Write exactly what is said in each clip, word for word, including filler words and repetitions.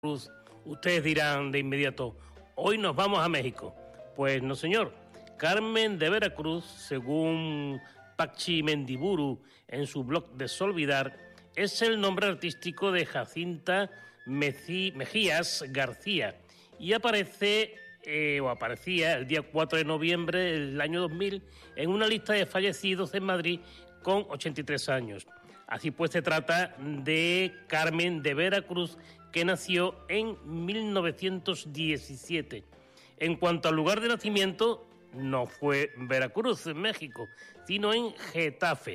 Cruz, ustedes dirán de inmediato, hoy nos vamos a México. Pues no, señor. Carmen de Veracruz, según Pachi Mendiburu en su blog de Solvidar, es el nombre artístico de Jacinta Meci- Mejías García y aparece eh, o aparecía el día cuatro de noviembre del año dos mil en una lista de fallecidos en Madrid con ochenta y tres años. Así pues, se trata de Carmen de Veracruz, que nació en mil novecientos diecisiete. En cuanto al lugar de nacimiento, no fue Veracruz, en México, sino en Getafe.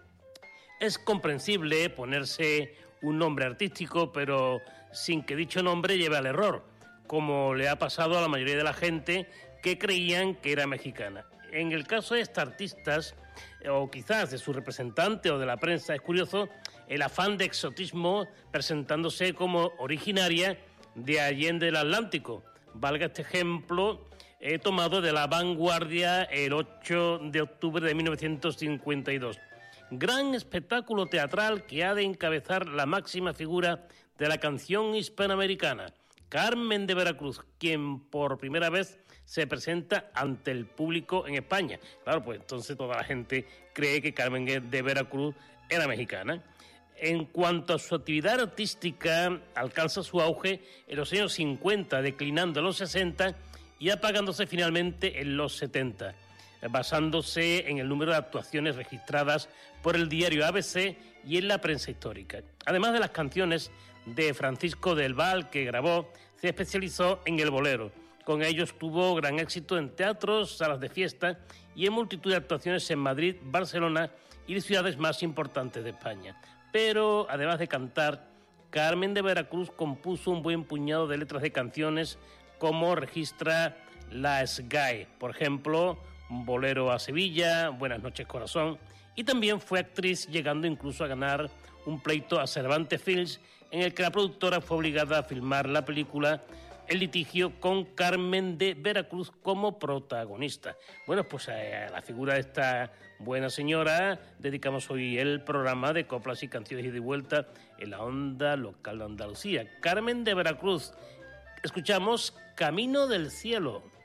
Es comprensible ponerse un nombre artístico, pero sin que dicho nombre lleve al error, como le ha pasado a la mayoría de la gente que creían que era mexicana. En el caso de estas artistas, o quizás de su representante o de la prensa, es curioso el afán de exotismo presentándose como originaria de Allende el Atlántico. Valga este ejemplo eh, tomado de La Vanguardia el ocho de octubre de mil novecientos cincuenta y dos. Gran espectáculo teatral que ha de encabezar la máxima figura de la canción hispanoamericana, Carmen de Veracruz, quien por primera vez se presenta ante el público en España. Claro, pues entonces toda la gente cree que Carmen de Veracruz era mexicana. En cuanto a su actividad artística, alcanza su auge en los años cincuenta, declinando en los sesenta y apagándose finalmente en los setenta, basándose en el número de actuaciones registradas por el diario A B C y en la prensa histórica. Además de las canciones de Francisco del Val que grabó, se especializó en el bolero. Con ellos tuvo gran éxito en teatros, salas de fiesta y en multitud de actuaciones en Madrid, Barcelona y ciudades más importantes de España. Pero, además de cantar, Carmen de Veracruz compuso un buen puñado de letras de canciones, como registra la S G A E, por ejemplo, Bolero a Sevilla, Buenas noches corazón, y también fue actriz, llegando incluso a ganar un pleito a Cervantes Films, en el que la productora fue obligada a filmar la película El litigio, con Carmen de Veracruz como protagonista. Bueno, pues a la figura de esta buena señora dedicamos hoy el programa de coplas y canciones y de vuelta en la onda local de Andalucía. Carmen de Veracruz. Escuchamos Camino del Cielo.